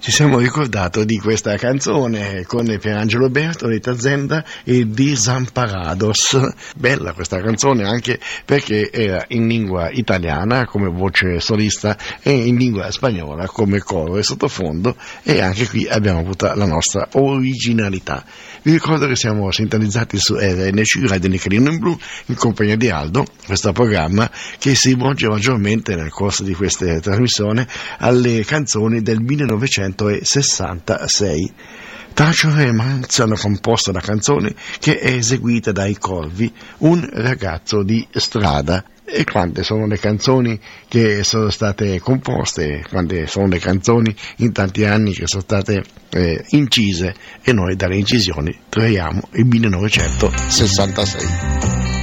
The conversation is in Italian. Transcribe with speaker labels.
Speaker 1: ci siamo ricordato di questa canzone con Pierangelo Bertoli, Tazenda e Desamparados. Bella questa canzone anche perché era in lingua italiana come voce solista e in lingua spagnola come coro e sottofondo, e anche qui abbiamo avuto la nostra originalità. Vi ricordo che siamo sintonizzati su RNC, Radio Nichelino in Blu, in compagnia di Aldo, questo programma che si rivolge maggiormente nel corso di queste trasmissioni alle canzoni del 1966. Tacio e Manz hanno composto la canzone, che è eseguita dai Corvi, un ragazzo di strada. E quante sono le canzoni che sono state composte, quante sono le canzoni in tanti anni che sono state incise, e noi dalle incisioni troviamo il 1966.